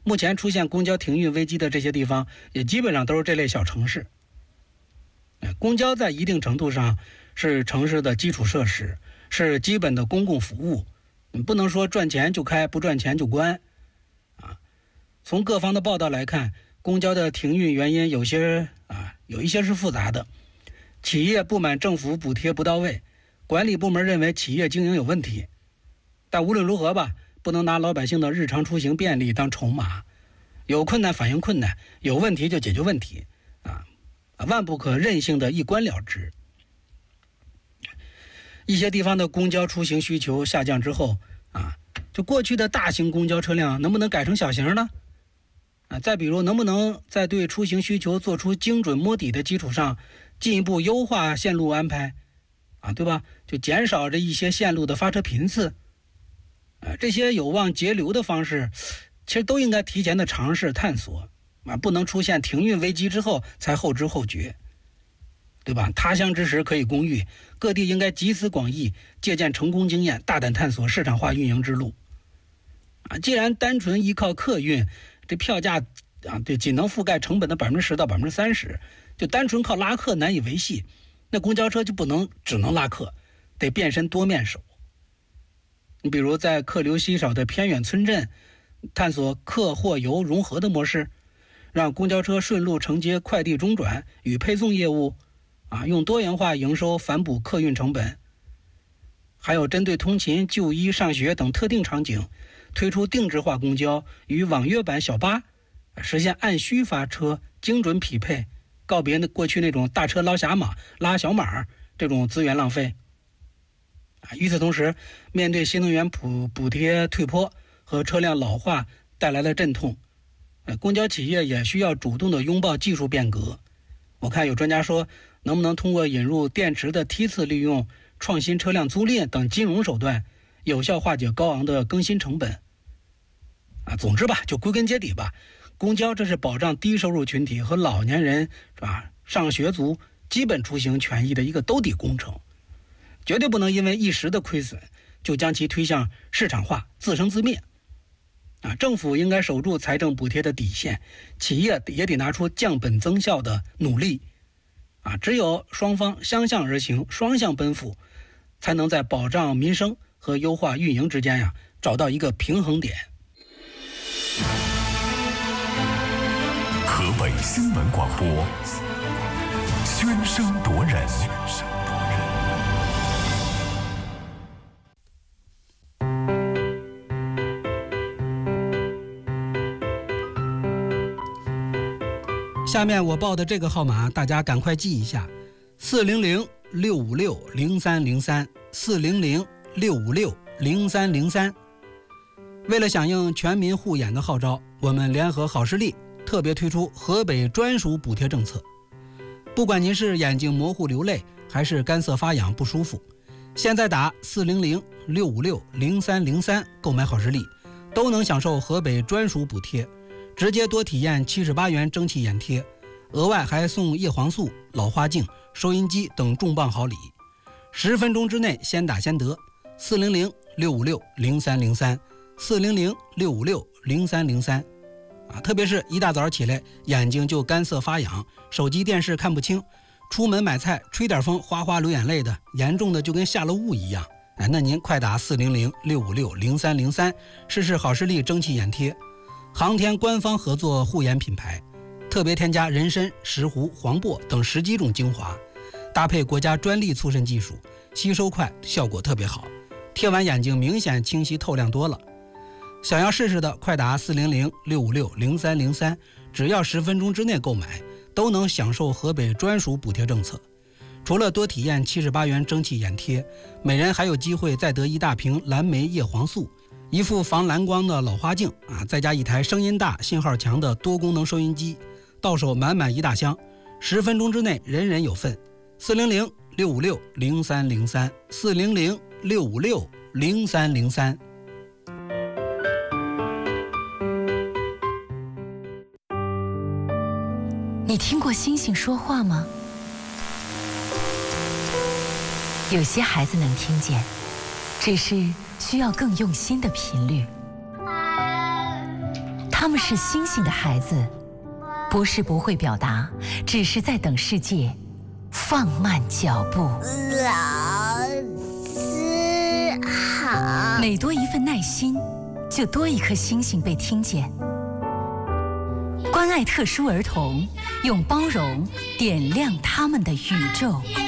目前出现公交停运危机的这些地方，也基本上都是这类小城市。公交在一定程度上是城市的基础设施，是基本的公共服务，你不能说赚钱就开，不赚钱就关。从各方的报道来看，公交的停运原因有一些是复杂的。企业不满政府补贴不到位，管理部门认为企业经营有问题。但无论如何吧，不能拿老百姓的日常出行便利当筹码，有困难反映困难，有问题就解决问题，万不可任性的一关了之。一些地方的公交出行需求下降之后，就过去的大型公交车辆能不能改成小型呢？再比如，能不能在对出行需求做出精准摸底的基础上，进一步优化线路安排，对吧？就减少这一些线路的发车频次，这些有望节流的方式，其实都应该提前的尝试探索，不能出现停运危机之后才后知后觉，对吧？他乡之石可以攻玉，各地应该集思广益，借鉴成功经验，大胆探索市场化运营之路。既然单纯依靠客运，这票价仅能覆盖成本的10%到30%，就单纯靠拉客难以维系，那公交车就只能拉客，得变身多面手。你比如在客流稀少的偏远村镇，探索客货邮融合的模式，让公交车顺路承接快递中转与配送业务，用多元化营收反哺客运成本。还有针对通勤、就医、上学等特定场景，推出定制化公交与网约版小巴，实现按需发车、精准匹配，告别过去那种大车捞小马这种资源浪费。与此同时，面对新能源补贴退坡和车辆老化带来的阵痛，公交企业也需要主动的拥抱技术变革。我看有专家说，能不能通过引入电池的梯次利用、创新车辆租赁等金融手段，有效化解高昂的更新成本。总之吧，就归根结底吧，公交这是保障低收入群体和老年人上学族基本出行权益的一个兜底工程，绝对不能因为一时的亏损就将其推向市场化自生自灭。政府应该守住财政补贴的底线，企业也得拿出降本增效的努力。只有双方相向而行，双向奔赴，才能在保障民生和优化运营之间找到一个平衡点。 河北新闻广播，喧声夺人。 下面我报的这个号码大家赶快记一下，400-656-0303，400-656-0303。为了响应全民护眼的号召，我们联合好视力特别推出河北专属补贴政策。不管您是眼睛模糊流泪，还是干涩发痒不舒服，现在打400-656-0303购买好视力，都能享受河北专属补贴，直接多体验78元蒸汽眼贴，额外还送叶黄素、老花镜、收音机等重磅好礼。10分钟之内先打先得，400-656-0303，400-656-0303。特别是一大早起来眼睛就干涩发痒，手机电视看不清，出门买菜吹点风哗哗流眼泪的，严重的就跟下了雾一样。那您快打400-656-0303，试试好视力蒸汽眼贴，航天官方合作护眼品牌，特别添加人参、石斛、黄柏等10几种精华，搭配国家专利促渗技术，吸收快，效果特别好，贴完眼睛明显清晰透亮多了。想要试试的快打400-656-0303，只要10分钟之内购买，都能享受河北专属补贴政策。除了多体验78元蒸汽眼贴，每人还有机会再得一大瓶蓝莓叶黄素，一副防蓝光的老花镜，再加一台声音大、信号强的多功能收音机，到手满满一大箱，10分钟之内人人有份。400-656-0303，400-656-0303。 你听过星星说话吗？有些孩子能听见，只是需要更用心的频率。 他们是星星的孩子，不是不会表达，只是在等世界放慢脚步。 老师好。 每多一份耐心，就多一颗星星被听见。关爱特殊儿童，用包容点亮他们的宇宙。